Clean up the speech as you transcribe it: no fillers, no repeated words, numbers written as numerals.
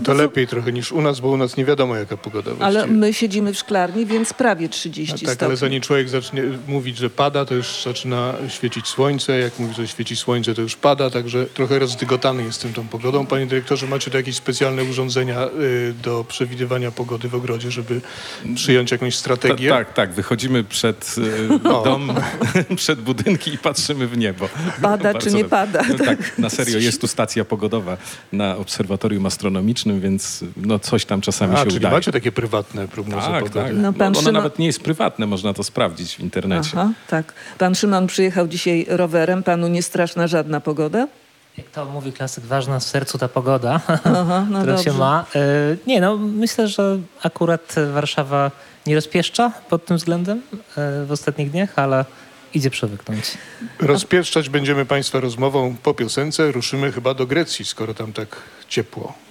To lepiej trochę niż u nas, bo u nas nie wiadomo, jaka pogoda właściwie. Ale my siedzimy w szklarni, więc prawie 30 Tak, stopni. ale zanim człowiek zacznie mówić, że pada, to już zaczyna świecić słońce. Jak mówi, że świeci słońce, to już pada, także trochę rozdygotany jestem tą pogodą. Panie dyrektorze, macie tu jakieś specjalne urządzenia do przewidywania pogody w ogrodzie, żeby przyjąć jakąś strategię? Tak. Wychodzimy przed dom, przed budynki i patrzymy w niebo. Pada czy nie pada? Tak, na serio. Jest tu stacja pogodowa na obserwatorium astronomicznym, więc coś tam czasami się czyli udaje. macie takie prywatne prognozy pogody? Tak. No, pan Ono Szymon- nawet nie jest prywatne, można to sprawdzić w internecie. Aha, tak. Pan Szymon przyjechał dzisiaj rowerem. Panu nie straszna żadna pogoda? Jak to mówi klasyk, ważna w sercu ta pogoda, Aha, no która się dobrze. ma. Myślę, że akurat Warszawa nie rozpieszcza pod tym względem w ostatnich dniach, ale idzie przywyknąć. Rozpieszczać będziemy Państwa rozmową po piosence. Ruszymy chyba do Grecji, skoro tam tak ciepło.